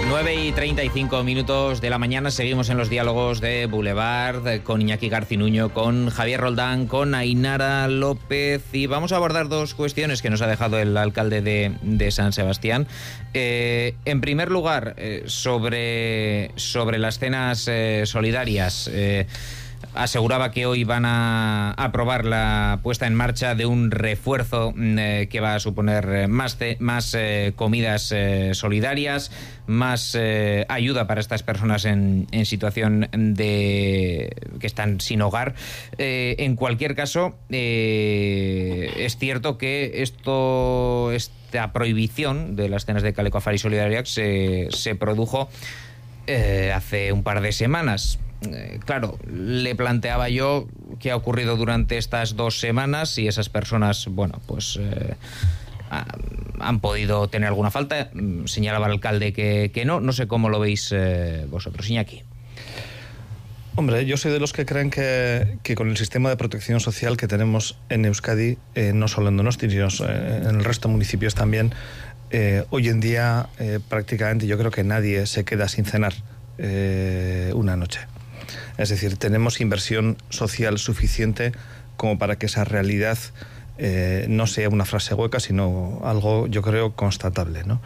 9:35 de la mañana, seguimos en los diálogos de Boulevard con Iñaki Garcinuño, con Javier Roldán, con Ainara López, y vamos a abordar dos cuestiones que nos ha dejado el alcalde de San Sebastián. En primer lugar, sobre las cenas solidarias. Aseguraba que hoy van a aprobar la puesta en marcha de un refuerzo que va a suponer más comidas solidarias, más ayuda para estas personas en situación que están sin hogar. En cualquier caso, es cierto que esta prohibición de las cenas de Kaleko Afari Solidariak se produjo hace un par de semanas. Claro, le planteaba yo qué ha ocurrido durante estas 2 semanas, y esas personas, bueno, pues han podido tener alguna falta. Señalaba el alcalde que no sé cómo lo veis vosotros, Iñaki. Hombre, yo soy de los que creen que con el sistema de protección social que tenemos en Euskadi, no solo en Donosti, sino en el resto de municipios también, hoy en día prácticamente yo creo que nadie se queda sin cenar una noche. Es decir, tenemos inversión social suficiente como para que esa realidad no sea una frase hueca, sino algo, yo creo, constatable, ¿no?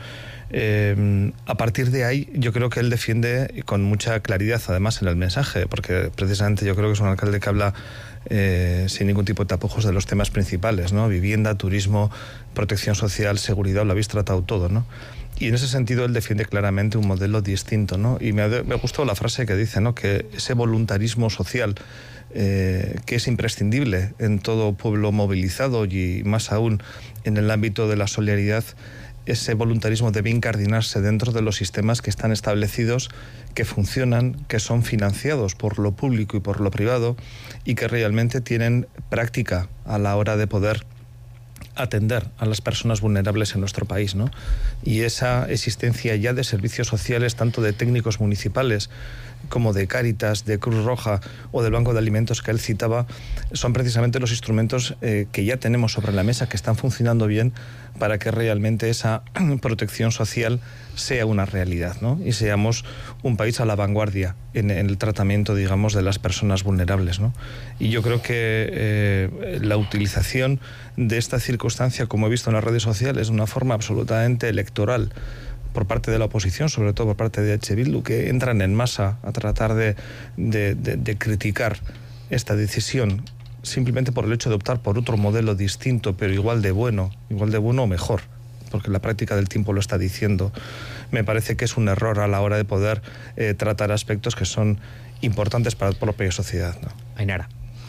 A partir de ahí, yo creo que él defiende con mucha claridad, además, en el mensaje, porque precisamente yo creo que es un alcalde que habla sin ningún tipo de tapujos de los temas principales, ¿no? Vivienda, turismo, protección social, seguridad, lo habéis tratado todo, ¿no? Y en ese sentido él defiende claramente un modelo distinto, ¿no? Y me gustó la frase que dice, ¿no? Que ese voluntarismo social que es imprescindible en todo pueblo movilizado, y más aún en el ámbito de la solidaridad, ese voluntarismo debe incardinarse dentro de los sistemas que están establecidos, que funcionan, que son financiados por lo público y por lo privado, y que realmente tienen práctica a la hora de poder atender a las personas vulnerables en nuestro país, ¿no? Y esa existencia ya de servicios sociales, tanto de técnicos municipales como de Cáritas, de Cruz Roja o del Banco de Alimentos que él citaba, son precisamente los instrumentos que ya tenemos sobre la mesa, que están funcionando bien para que realmente esa protección social sea una realidad, ¿no? Y seamos un país a la vanguardia en el tratamiento, digamos, de las personas vulnerables, ¿no? Y yo creo que la utilización de esta circunstancia, como he visto en las redes sociales, de una forma absolutamente electoral por parte de la oposición, sobre todo por parte de H. Bildu, que entran en masa a tratar de criticar esta decisión simplemente por el hecho de optar por otro modelo distinto, pero igual de bueno o mejor, porque la práctica del tiempo lo está diciendo. Me parece que es un error a la hora de poder tratar aspectos que son importantes para la propia sociedad, ¿no? Ainara.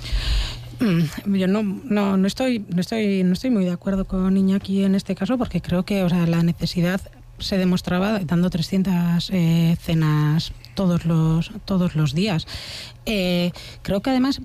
Yo no estoy muy de acuerdo con Iñaki en este caso, porque creo que, o sea, la necesidad se demostraba dando 300 cenas todos los días. Creo que además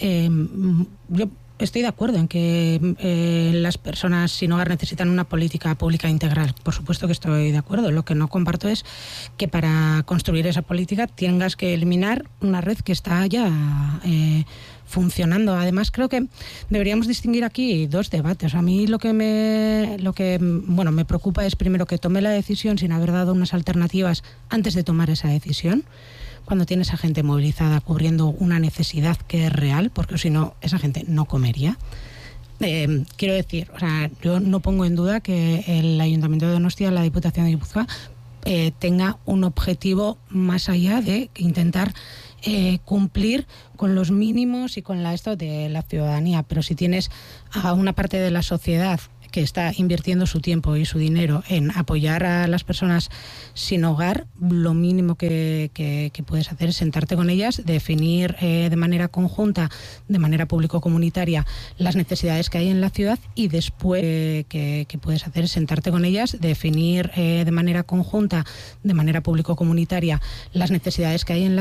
yo estoy de acuerdo en que las personas sin hogar necesitan una política pública integral. Por supuesto que estoy de acuerdo. Lo que no comparto es que para construir esa política tengas que eliminar una red que está ya funcionando. Además, creo que deberíamos distinguir aquí 2 debates. A mí lo que me preocupa es, primero, que tome la decisión sin haber dado unas alternativas antes de tomar esa decisión, cuando tienes a gente movilizada cubriendo una necesidad que es real, porque si no, esa gente no comería. Quiero decir, o sea, yo no pongo en duda que el Ayuntamiento de Donostia, la Diputación de Guipúzcoa, tenga un objetivo más allá de intentar cumplir con los mínimos y con esto de la ciudadanía. Pero si tienes a una parte de la sociedad que está invirtiendo su tiempo y su dinero en apoyar a las personas sin hogar, lo mínimo que puedes hacer es sentarte con ellas, definir de manera conjunta, de manera público-comunitaria, las necesidades que hay en la ciudad, y después que puedes hacer es sentarte con ellas, definir de manera conjunta, de manera público-comunitaria, las necesidades que hay en la